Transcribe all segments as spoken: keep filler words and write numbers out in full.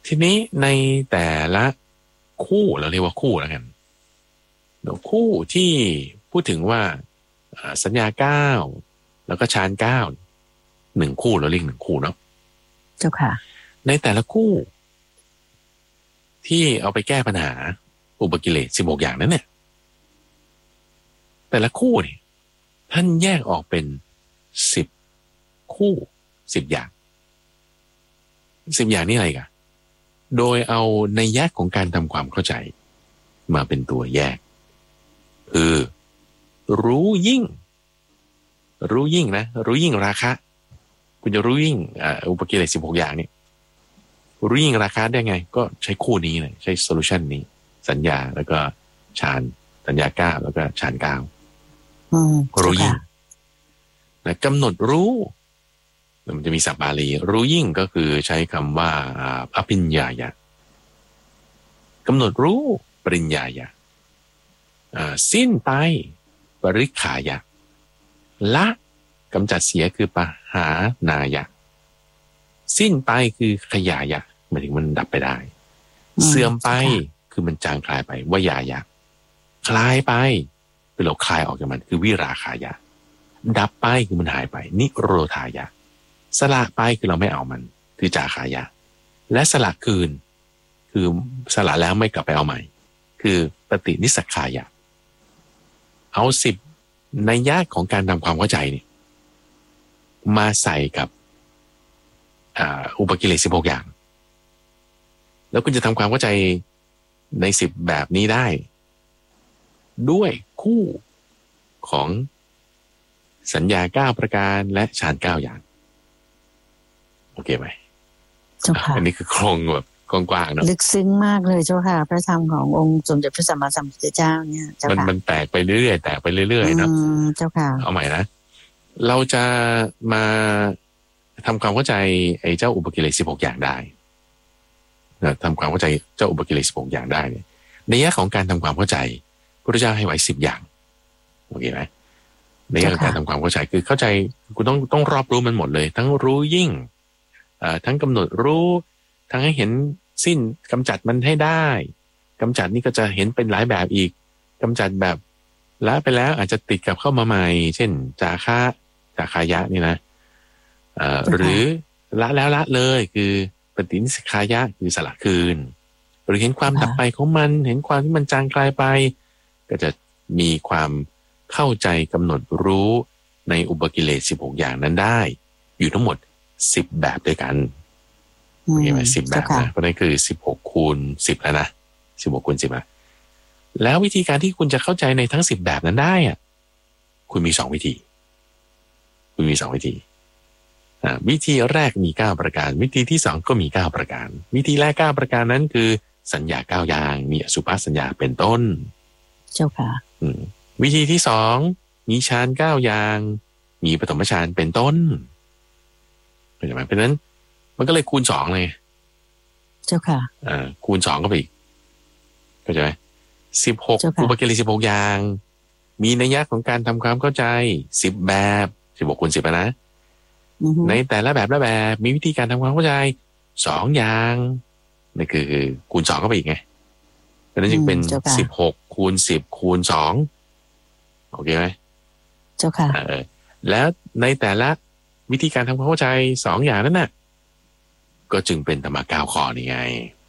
ทีนี้ในแต่ละคู่เราเรียกว่าคู่แล้วกันคู่ที่พูดถึงว่าสัญญาเก้าแล้วก็ฌานเก้าหนึ่งคู่เราเรียกหนึ่งคู่เนาะเจ้าค่ะในแต่ละคู่ที่เอาไปแก้ปัญหาอุปกิเลสสิบหกอย่างนั้นเนี่ยแต่ละคู่นี่ท่านแยกออกเป็นสิบคู่สิบอย่างสิบอย่างนี่อะไรกันโดยเอาในแยกของการทำความเข้าใจมาเป็นตัวแยกคือรู้ยิ่งรู้ยิ่งนะรู้ยิ่งราคะคุณจะรู้ยิ่งอุปกิเลสสิบหกอย่างนี่รู้ยิ่งราคาได้ไงก็ใช้คู่นี้เลยใช้โซลูชันนี้สัญญาแล้วก็ฌานสัญญาเก้าแล้วก็ฌานเก้ารู้ยิ่งและกำหนดรู้มันจะมีศัพท์บาลีรู้ยิ่งก็คือใช้คำว่าอภิญญายะกำหนดรู้ปริญญายะสิ้นไปปริขายะละกำจัดเสียคือปหานายะสิ้นไปคือขยายะหมายถึงมันดับไปได้เสื่อมไปคือมันจางคลายไปวายายะคลายไปคือเราคลายออกจากมันคือวิราคายะดับไปคือมันหายไปนิโรธายะสละไปคือเราไม่เอามันคือจาคายะและสละคืนคือสละแล้วไม่กลับไปเอาใหม่คือปฏินิสสักขายะเอาสิบในยากของการทำความเข้าใจนี่มาใส่กับอุปกิเลสสิบหกอย่างแล้วคุณจะทำความเข้าใจในสิบแบบนี้ได้ด้วยคู่ของสัญญาเก้าประการและฌานเก้าอย่างโอเคไหมเจ้าค่ะอันนี้คือโครงแบบกว้างๆเนาะลึกซึ้งมากเลยเจ้าค่ะพระธรรมขององค์สมเด็จพระสัมมาสัมพุทธเจ้าเนี่ยเจ้าค่ะมันมันแตกไปเรื่อยๆแตกไปเรื่อยๆเนาะเจ้าค่ะเอาใหม่นะเราจะมาทำความเข้าใจไอ้เจ้าอุปกิเลสสิบหกอย่างได้นะทำความเข้าใจเจ้าอุปกิเลสสิบหกอย่างได้เนี่ยในแง่ของการทำความเข้าใจพระพุทธเจ้าให้ไว้สิบอย่างโอเคไหมในแง่ของการทำความเข้าใจคือเข้าใจคุณต้องต้องรอบรู้มันหมดเลยทั้งรู้ยิ่งอ่าทั้งกำหนดรู้ทั้งให้เห็นสิ้นกำจัดมันให้ได้กำจัดนี่ก็จะเห็นเป็นหลายแบบอีกกำจัดแบบละไปแล้วอาจจะติดกับเข้ามาใหม่เช่นจาคะจาคายะนี่นะหรือละแล้วละเลยคือปฏินิสสักขายะคือสละคืนหรือเห็นความดับไปของมันเห็นความที่มันจางคลายไปก็จะมีความเข้าใจกำหนดรู้ในอุปกิเลสสิบหกอย่างนั้นได้อยู่ทั้งหมดสิบแบบด้วยกันเห็นไหมสิบแบบนะเพราะนั่นคือสิบหกคูณสิบแล้วนะสิบหกคูณสิบอะแล้ววิธีการที่คุณจะเข้าใจในทั้งสิบแบบนั้นได้อ่ะคุณมีสองวิธีคุณมีสองวิธีวิธีแรกมีเก้าประการวิธีที่สองก็มีเก้าประการวิธีแรกเก้าประการนั้นคือสัญญาเก้าอย่างมีอสุภสัญญาเป็นต้นเจ้าค่ะวิธีที่สองมีฌานเก้าอย่างมีปฐมฌานเป็นต้นเข้าใจไหมเพราะนั้นมันก็เลยคูณสองเลยเจ้าค่ะอ่าคูณสองก็ไปอีกเข้าใจไหมสิบหกอุปกิเลสสิบหกอย่างมีนัยยะของการทำความเข้าใจสิบแบบสิบหกคูณสิบนะในแต่ละแบบละแบบมีวิธีการทำความเข้าใจสองอย่างนี่คือคูณสองก็ไปอีกไงเพราะนั้นจึงเป็นสิบหกคูณสิบคูณสองโอเคไหมเจ้าค่ะเออแล้วในแต่ละวิธีการทำความเข้าใจสองอย่างนั้นน่ะก็จึงเป็นธรรมะเก้าข้อนี่ไง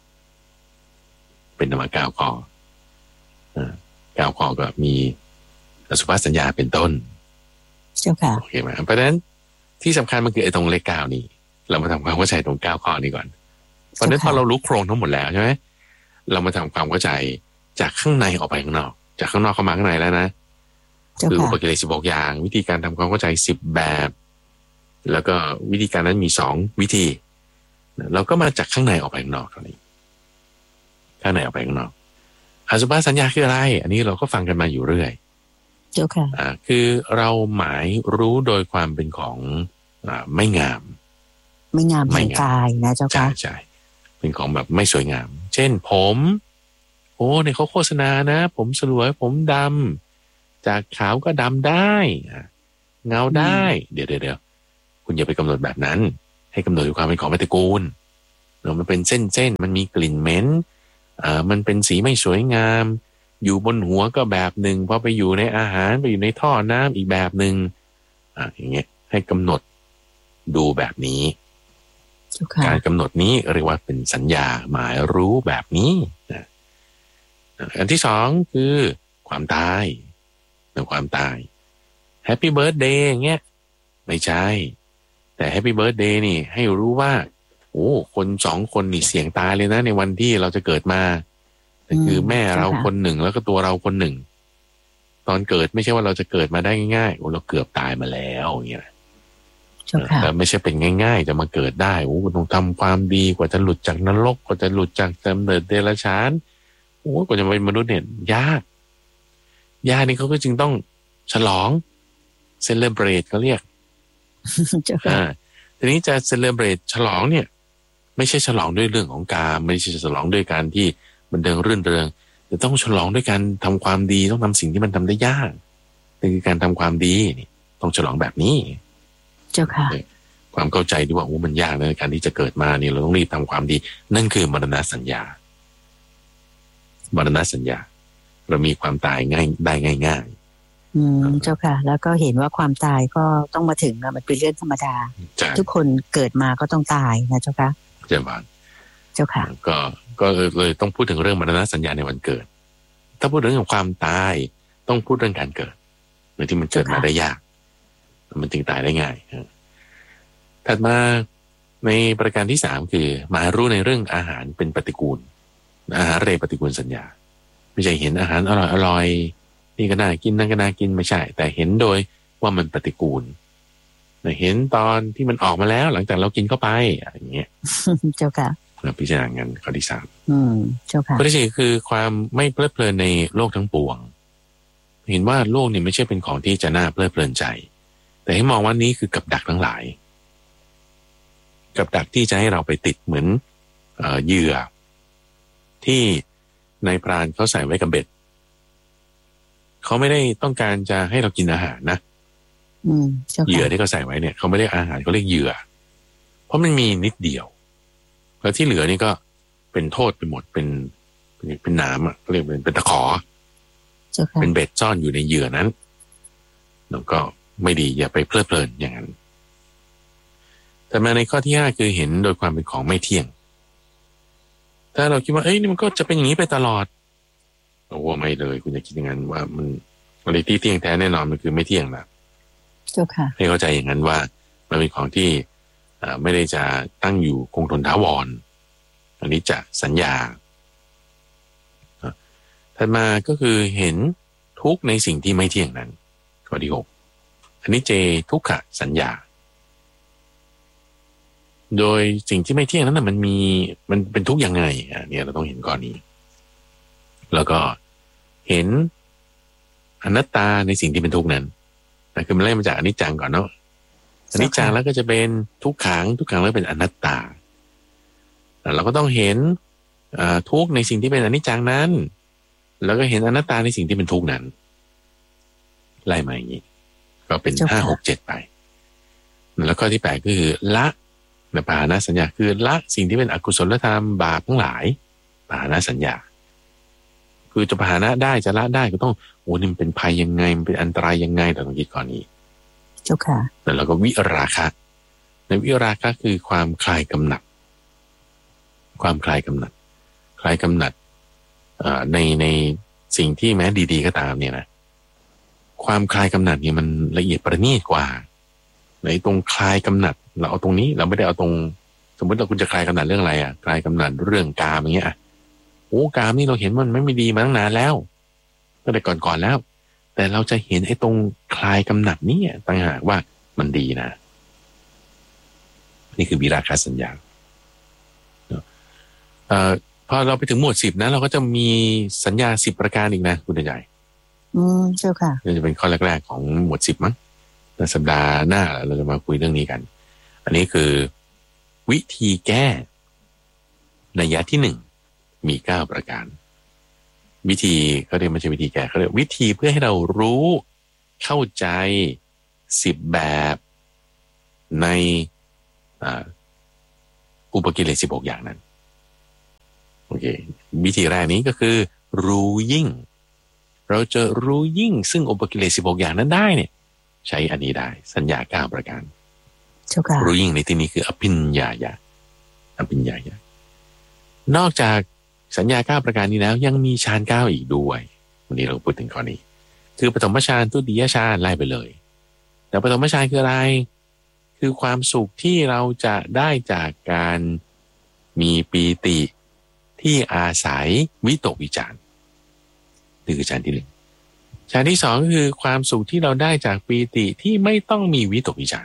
เป็นธรรมะเก้าข้อเก้าข้อก็มีอสุภสัญญาเป็นต้นเจ้าค่ะโอเคไหมเพราะฉะนั้นที่สำคัญมันคือไอ้ตรงเลขเก้านี่เรามาทำความเข้าใจตรงเก้าข้อนี้ก่อนเพราะฉะนั้นพอเรารู้โครงทั้งหมดแล้วใช่ไหมเรามาทำความเข้าใจจากข้างในออกไปข้างนอกจากข้างนอกเข้ามาข้างในแล้วนะคืออุปกิเลสสิบหกอย่างวิธีการทำความเข้าใจสิบแบบแล้วก็วิธีการนั้นมีสองวิธีเราก็มาจากข้างในออกไปข้างนอกเท่านี้ข้างในออกไปข้างนอกอสุภสัญญาคืออะไรอันนี้เราก็ฟังกันมาอยู่เรื่อยเจ้าค่ะอ่าคือเราหมายรู้โดยความเป็นของอ่าไม่งามไม่งามทางกายนะเจ้าค่ะใช่ใช่เป็นของแบบไม่สวยงามเช่นผมโอ้เนี่ยเขาโฆษณานะผมสลวยผมดำจากขาวก็ดำได้เงาได้เดี๋ยวเดี๋ยวเดี๋ยวคุณอย่าไปกำหนดแบบนั้นให้กำหนดด้วยความเป็นของปฏิกูลหรือมันเป็นเส้นๆมันมีกลิ่นเหม็นอ่ามันเป็นสีไม่สวยงามอยู่บนหัวก็แบบหนึ่งพอไปอยู่ในอาหารไปอยู่ในท่อน้ำอีกแบบหนึ่งอ่าอย่างเงี้ยให้กำหนดดูแบบนี้การกำหนดนี้เรียกว่าเป็นสัญญาหมายรู้แบบนี้นะอันที่สองคือความตายนะความตายแฮปปี้เบิร์ธเดย์อย่างเงี้ยไม่ใช่แต่แฮปปี้เบิร์ธเดย์นี่ให้รู้ว่าโอ้คนสองคนนี่เสี่ยงตายเลยนะในวันที่เราจะเกิดมาแต่คือแม่เราคนหนึ่งแล้วก็ตัวเราคนหนึ่งตอนเกิดไม่ใช่ว่าเราจะเกิดมาได้ง่ายๆโอ้เราเกือบตายมาแล้วอย่างเงี้ยแต่ไม่ใช่เป็นง่ายๆจะมาเกิดได้โอ้ต้องทำความดีกว่าจะหลุดจากนรกกว่าจะหลุดจากกำเนิดเดรัจฉานโอ้กว่าจะเป็นมนุษย์เนี่ยยากยากนี่เขาก็จึงต้องฉลองเซเลบรตเขาเรียกอ่าทีนี้จะเซเลบรตฉลองเนี่ยไม่ใช่ฉลองด้วยเรื่องของการไม่ใช่ฉลองด้วยการที่บันเทิงรื่นเริงแต่ต้องฉลองด้วยการทำความดีต้องทำสิ่งที่มันทำได้ยากนี่คือการทำความดีนี่ต้องฉลองแบบนี้เจ้าค่ะความเข้าใจที่ว่าโอ้มันยากในการที่จะเกิดมานี่เราต้องรีบทำความดีนั่นคือมรณสัญญามรณสัญญาเรามีความตายง่ายได้ง่ายๆอืมเจ้าค่ะแล้วก็เห็นว่าความตายก็ต้องมาถึงมันเป็นเรื่องธรรมดาทุกคนเกิดมาก็ต้องตายนะเจ้าค่ะเจ้าบ้านเจ้าค่ะก็ก็เลยต้องพูดถึงเรื่องมรณสัญญาในวันเกิดถ้าพูดถึงเรื่องความตายต้องพูดเรื่องการเกิดโดยที่มันเกิดมาได้ยากมันถึงตายได้ง่ายถัดมาในประการที่สามคือมารู้ในเรื่องอาหารเป็นปฏิกูลอาหารเรปฏิกูลสัญญาไม่ใช่เห็นอาหารอร่อยอร่อยนี่ก็น่ากินนั่นก็น่ากินไม่ใช่แต่เห็นโดยว่ามันปฏิกูลเห็นตอนที่มันออกมาแล้วหลังจากเรากินเข้าไปอย่างเงี้ยเจ้าค่ะพิจารณาเงินข้อที่สามอืมเจ้าค่ะข้อที่สี่คือความไม่เพลิดเพลินในโลกทั้งปวงเห็นว่าโลกนี่ไม่ใช่เป็นของที่จะน่าเพลิดเพลินใจแต่ให้มองว่านี้คือกับดักทั้งหลายกับดักที่จะให้เราไปติดเหมือนเอ่อเหยื่อที่นายพรานเขาใส่ไว้กับเบ็ดเขาไม่ได้ต้องการจะให้เรากินอาหารนะเหยื่อที่เขาใส่ไว้เนี่ยเขาไม่เรียกอาหารเขาเรียกเหยื่อเพราะมันมีนิดเดียวแล้วที่เหลือนี่ก็เป็นโทษไปหมดเป็นเป็นน้ำอ่ะเรียกเป็นเป็นตะขอเป็นเบ็ดซ่อนอยู่ในเหยื่อนั้นแล้วก็ไม่ดีอย่าไปเพลิดเพลินอย่างนั้นแต่มาในข้อที่ห้าคือเห็นโดยความเป็นของไม่เที่ยงถ้าเราคิดว่าเอ้ยนี่มันก็จะเป็นอย่างนี้ไปตลอดโอ้ไม่เลยคุณจะคิดอย่างนั้นว่ามันอะไรที่เที่ยงแท้แน่นอนมันคือไม่เที่ยงนะเจ้าค่ะให้เข้าใจอย่างนั้นว่ามันเป็นของที่ไม่ได้จะตั้งอยู่คงทนถาวรอันนี้จะสัญญาถัดมาก็คือเห็นทุกข์ในสิ่งที่ไม่เที่ยงนั้นข้อที่หกอันนี้เจทุกขสัญญาโดยสิ่งที่ไม่เที่ยงนั้นนะมันมีมันเป็นทุกข์ยังไงอ่ะเนี่ยเราต้องเห็นก่อนนี้แล้วก็เห็นอนัตตาในสิ่งที่เป็นทุกข์นั้นนะคือมันไล่มาจากอนิจจังก่อนเนาะอนิจจังแล้วก็จะเป็นทุกขังทุกขังแล้วเป็นอนัตตาเราก็ต้องเห็นทุกข์ในสิ่งที่เป็นอนิจจังนั้นแล้วก็เห็นอนัตตาในสิ่งที่เป็นทุกข์นั้นไล่มาอย่างนี้ก็เป็นห้าหกเจ็ดไปแล้วก็ที่แปดก็คือละในปหานสัญญาคือละสิ่งที่เป็นอกุศลธรรมบาปทั้งหลายปหานสัญญาคือจะปหานะได้จะละได้ก็ต้องโอ้นี่มันเป็นภัยยังไงมันเป็นอันตรายยังไงเราต้องคิดก่อนนี้เจ้าค่ะแล้วเราก็วิราคะในวิราคะคือความคลายกำหนัดความคลายกำหนัดคลายกำหนัดในในสิ่งที่แม้ดีๆก็ตามเนี่ยนะความคลายกำหนัดเนี่ยมันละเอียดประณีตกว่าในตรงคลายกำหนัดเราเอาตรงนี้เราไม่ได้เอาตรงสมมติเราคุณจะคลายกำหนัดเรื่องอะไรอ่ะคลายกำหนัดเรื่องกามอย่างเงี้ยโอ้กามนี่เราเห็นมันไม่ดีมาตั้งนานแล้วตั้งแต่ก่อนๆแล้วแต่เราจะเห็นไอ้ตรงคลายกำหนัดนี่ต่างหากว่ามันดีนะนี่คือวิราคะสัญญาเอ่อพอเราไปถึงหมวดสิบนะเราก็จะมีสัญญาสิบประการอีกนะคุณใหญ่อืมเจ้าค่ะนี่จะเป็นข้อแรกๆของหมวดสิบมั้งในสัปดาห์หน้าเราจะมาคุยเรื่องนี้กันอันนี้คือวิธีแก้นัยยะที่หนึ่งมีเก้าประการวิธีเขาเรียกไม่ใช่วิธีแก้เขาเรียกวิธีเพื่อให้เรารู้เข้าใจสิบแบบในกุอุปกิเลสสิบหกอย่างนั้นโอเควิธีแรกนี้ก็คือรู้ยิ่งเราจะรู้ยิ่งซึ่งอุปกิเลสสิบหกอย่างนั้นได้เนี่ยใช้อันนี้ได้สัญญาเก้าประการรู้ยิ่งในที่นี้คืออภิญญายะอภิญญายะนอกจากสัญญาเก้าประการนี้แล้วยังมีฌานเก้าอีกด้วยวันนี้เราพูดถึงข้อนี้คือปฐมฌานทุติยฌานไล่ไปเลยแต่ปฐมฌานคืออะไรคือความสุขที่เราจะได้จากการมีปีติที่อาศัยวิตกวิจารนี่คือฌานที่หนึ่งฌานที่สองก็คือความสุขที่เราได้จากปีติที่ไม่ต้องมีวิตกวิจาร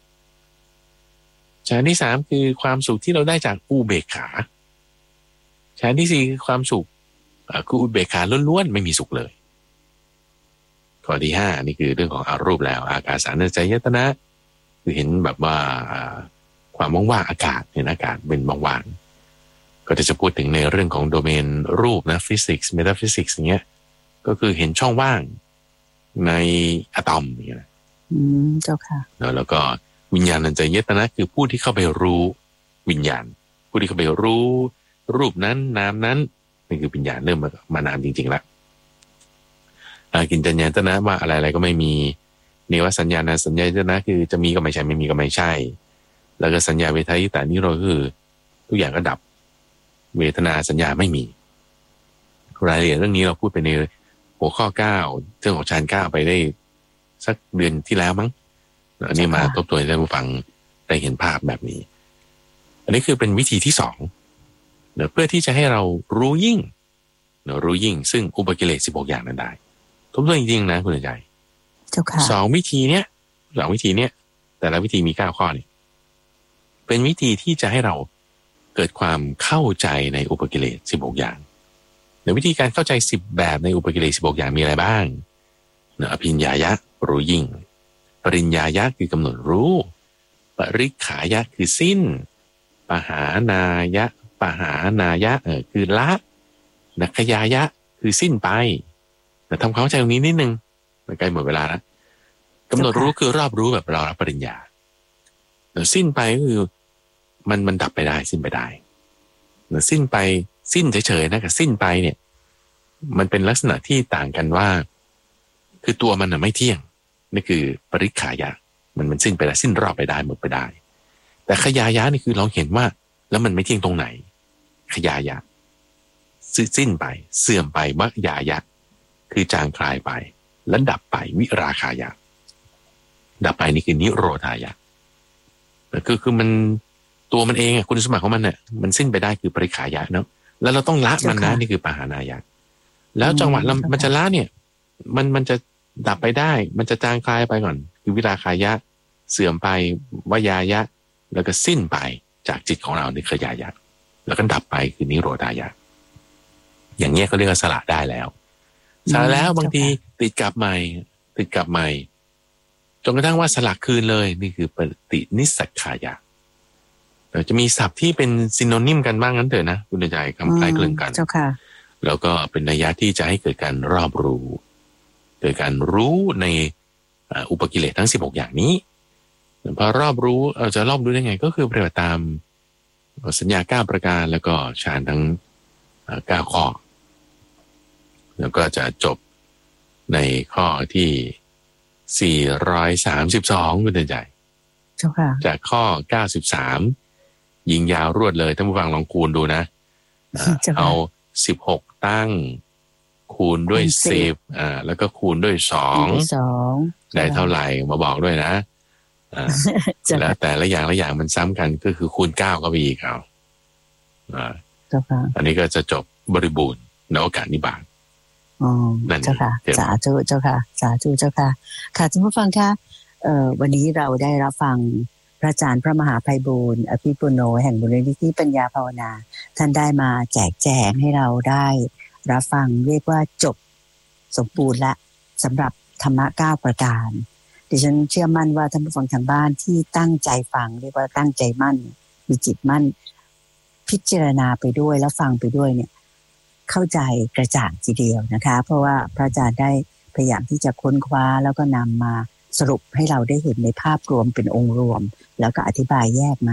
ฌานที่สามคือความสุขที่เราได้จากอุเบกขาฌานที่สี่คือความสุขคืออุเบกขาล้วนๆไม่มีสุขเลยข้อที่ห้านี่คือเรื่องของอารูปแล้วอากาสานัญจายตนะคือเห็นแบบว่าความว่างๆอากาศเห็นอากาศเป็นว่างๆก็จะจะพูดถึงในเรื่องของโดเมนรูปนะฟิสิกส์เมตาฟิสิกส์อย่างเงี้ยก็คือเห็นช่องว่างในอะตอมอย่างเงี้ยอืมเจ้าค่ะแล้วก็วิญญาณัญจายตนะคือผู้ที่เข้าไปรู้วิญญาณผู้ที่เข้าไปรู้รูปนั้นนามนั้นนี่คือวิญญาณเริ่มมามานามจริงๆแล้วกินจัญญาตนะว่าอะไรๆก็ไม่มีเนวสัญญาณสัญญาตนะคือจะมีก็ไม่ใช่ไม่มีก็ไม่ใช่แล้วก็สัญญาเวทายตานิโรธคือทุกอย่างก็ดับเวทนาสัญญาไม่มีรายละเอียดเรื่องนี้เราพูดไปในหัวข้อเก้าเรื่องของฌานเก้าไปได้สักเดือนที่แล้วมั้งอันนี้มาทบทวนให้ท่านผู้ฟังได้เห็นภาพแบบนี้อันนี้คือเป็นวิธีที่สองเพื่อที่จะให้เรารู้ยิ่งรู้ยิ่งซึ่งอุปกิเลสสิบหกอย่างนั้นได้ทบทวนจริงๆนะคุณใจสองวิธีเนี้ยสองวิธีเนี้ยแต่ละวิธีมีเก้าข้อนี่เป็นวิธีที่จะให้เราเกิดความเข้าใจในอุปกิเลสสิบหกอย่างในวิธีการเข้าใจสิบแบบในอุปกิเลสสิบหกอย่างมีอะไรบ้างอภิญญายะรู้ยิ่งปริญญายะคือกำหนดรู้ปริขายะคือสิ้นปหานายะปหานายะเออคือละนัคยายะคือสิ้นไปแต่ทำความเข้าใจตรงนี้นิดนึงใกล้หมดเวลาแล้วกำหนดรู้คือรอบรู้แบบเรารับปริญญาแต่สิ้นไปก็คือมันมันดับไปได้สิ้นไปได้แต่สิ้นไปสิ้นเฉยๆนะกับสิ้นไปเนี่ยมันเป็นลักษณะที่ต่างกันว่าคือตัวมันน่ะไม่เที่ยงนี่คือปริขายะมันมันสิ้นไปได้สิ้นรอบไปได้หมดไปได้แต่ขยายะนี่คือเราเห็นว่าแล้วมันไม่เที่ยงตรงไหนขยายะสิ้นไปเสื่อมไปมยายะคือจางคลายไปแล้วดับไปวิราคายะดับไปนี่คือนิโรธายะคือคือมันตัวมันเองอ่ะคุณสมบัติของมันเนี่ยมันสิ้นไปได้คือปริขายะเนาะแล้วเราต้องละมันนะนี่คือปหานายะแล้วจังหวะมันจะละเนี่ยมันมันจะดับไปได้มันจะจางคลายไปก่อนคือวิราคายะเสื่อมไปวยายะแล้วก็สิ้นไปจากจิตของเรานี่ขยายะแล้วก็ดับไปคือนิโรธายะอย่างเงี้ยเขาเรียกว่าสละได้แล้วสละแล้วบางทีติดกลับใหม่ติดกลับใหม่จนกระทั่งว่าสลักคืนเลยนี่คือปฏินิสสักขายะจะมีศัพท์ที่เป็นซินโนนิมกันบ้างนั้นเถอะนะคุณใจคำคล้ายคลึงกันแล้วก็เป็นนัยยะที่จะให้เกิดการรอบรู้โดยการรู้ในอุปกิเลสทั้งสิบหกอย่างนี้พอรอบรู้เราจะรอบรู้ได้ไงก็คือปฏิบัติตามสัญญาเก้าประการแล้วก็ฌานทั้งเก้าข้อแล้วก็จะจบในข้อที่สี่ร้อยสามสิบสองคุณเตือนใจจากข้อเก้าสิบสามยิงยาวรวดเลยท่านผู้ฟังลองคูณดูนะเอาสิบหกตั้งคูณด้วยสิบอ่าแล้วก็คูณด้วยสองได้เท่าไหร่มาบอกด้วยนะอ่าแล้วแต่ละอย่างละอย่างมันซ้ำกันก็คือคูณเก้าก็ไปอีกเอาอ่าอันนี้ก็จะจบบริบูรณ์ในโอกาสนิบาตอ๋อเจ้าค่ะสาธุเจ้าค่ะสาธุเจ้าค่ะค่ะท่านผู้ฟังคะเอ่อวันนี้เราได้รับฟังพระอาจารย์พระมหาไพบูลย์อภิปุโนแห่งมูลนิธิปัญญาภาวนาท่านได้มาแจกแจงให้เราได้รับฟังเรียกว่าจบสมบูรณ์ละสำหรับธรรมะเก้าประการดิฉันเชื่อมั่นว่าท่านผู้ฟังทางบ้านที่ตั้งใจฟังเรียกว่าตั้งใจมั่นมีจิตมั่นพิจารณาไปด้วยแล้วฟังไปด้วยเนี่ยเข้าใจกระจ่างทีเดียวนะคะเพราะว่าพระอาจารย์ได้พยายามที่จะค้นคว้าแล้วก็นำมาสรุปให้เราได้เห็นในภาพรวมเป็นองค์รวมแล้วก็อธิบายแยกมา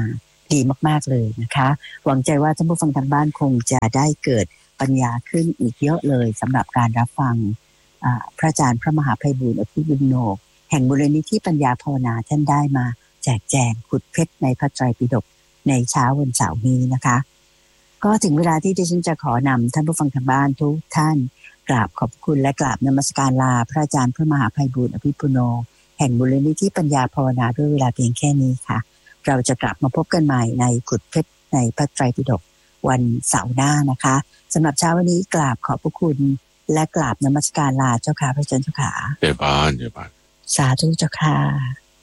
ดีมากๆเลยนะคะหวังใจว่าท่านผู้ฟังทางบ้านคงจะได้เกิดปัญญาขึ้นอีกเยอะเลยสำหรับการรับฟังพระอาจารย์พระมหาไพบูลย์อภิปุโนแห่งมูลนิธิปัญญาภาวนาท่านได้มาแจกแจงขุดเพชรในพระไตรปิฎกในเช้าวันเสาร์นี้นะคะก็ถึงเวลาที่ดิฉันจะขอนำท่านผู้ฟังทางบ้านทุกท่านกราบขอบคุณและกราบนมัสการลาพระอาจารย์พระมหาไพบูลย์อภิปุโนแห่งมูลนิธิปัญญาภาวนาด้วยเวลาเพียงแค่นี้ค่ะเราจะกลับมาพบกันใหม่ในขุดเพชรในพระไตรปิฎกวันเสาร์หน้านะคะสำหรับเช้าวันนี้กราบขอบพระคุณและกราบนมัสการลาเจ้าค่ะพระอาจารย์เจ้าค่ะเจ้าบ้านเจ้าบ้านสาธุเจ้าค่ะ